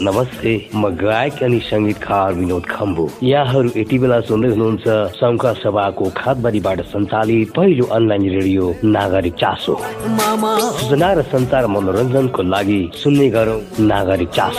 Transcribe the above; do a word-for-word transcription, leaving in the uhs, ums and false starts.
नमस्ते, म गायक अनि संगीतकार विनोद खम्बु। यहाँहरू यति बेला सुन्दै हुनुहुन्छ संघ सभाको खातबारीबाट सञ्चालित पहिलो अनलाइन रेडियो नागरिक चासो। सूचना र सञ्चार मनोरञ्जनको लागि सुन्ने गरौँ नागरिक चासो।